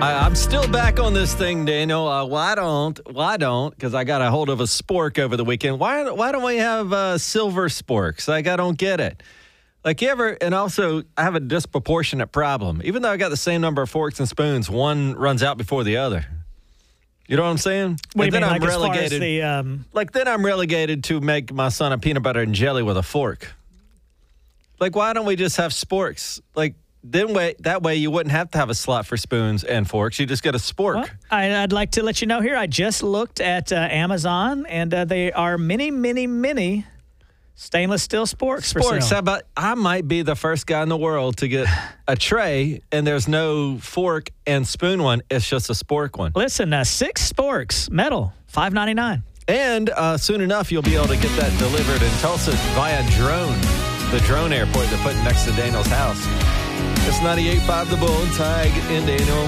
I'm still back on this thing, Daniel. Why don't? Because I got a hold of a spork over the weekend. Why don't we have silver sporks? Like, I don't get it. Like, you ever, and also, I have a disproportionate problem. Even though I got the same number of forks and spoons, one runs out before the other. You know what I'm saying? What and do you then mean, I'm like relegated. as far as the, Like, then I'm relegated to make my son a peanut butter and jelly with a fork. Like, why don't we just have sporks? Like, that way you wouldn't have to have a slot for spoons and forks. You just get a spork. Well, I'd like to let you know here, I just looked at Amazon, and they are many stainless steel sporks for Sporks. sale. How about I might be the first guy in the world to get a tray, and there's no fork and spoon one. It's just a spork one. Listen, 6 sporks, metal, $5.99. And soon enough, you'll be able to get that delivered in Tulsa via drone. The drone airport they're putting next to Daniel's house. It's 98.5 The Bull, Tag, and Daniel.